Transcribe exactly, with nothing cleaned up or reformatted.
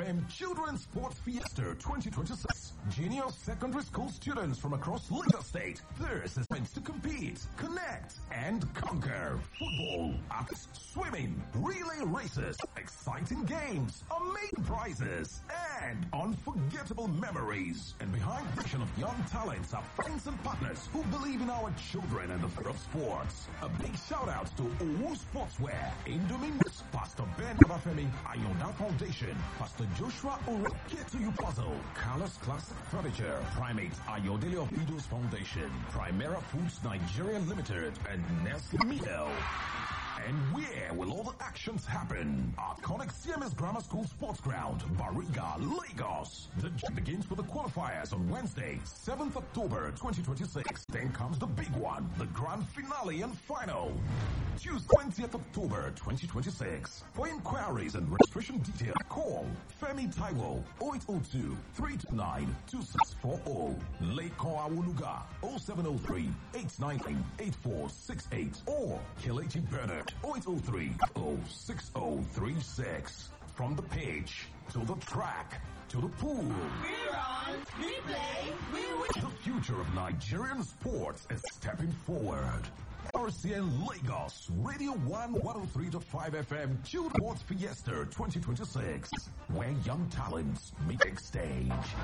M Children's Sports Fiesta twenty twenty-six. Junior secondary school students from across Lagos State. This is meant to compete, connect, and conquer. Football, arts, swimming, relay races, exciting games, amazing prizes, and unforgettable memories. And behind the vision of young talents are friends and partners who believe in our children and the field of sports. A big shout out to Owu Sportswear, Indominus, Pastor Ben Abafemi, Ayonda Foundation, Pastor Joshua Oroketuyu Puzzle, Carlos Classic Furniture, Primate Ayodele of Idos Foundation, Primera Foods Nigeria Limited, and Nestle Meal. And where will all the actions happen? At Connect C M S Grammar School Sports Ground, Bariga, Lagos. The journey begins with the qualifiers on Wednesday, seventh October twenty twenty-six. Then comes the big one, the grand finale and final. Tuesday, twentieth October twenty twenty-six. For inquiries and registration details, call Femi Taiwo oh eight oh two, three two nine, two six four oh. Leko Awunuga oh seven oh three, eight nine nine, eight four six eight or Kelechi Bernard oh eight oh three, oh six oh three six. From the pitch to the track to the pool. We run, we play, we win. The future of Nigerian sports is stepping forward. R C N Lagos, Radio one one oh three point five F M, Children's Sports Fiesta twenty twenty-six, where young talents meet big stage.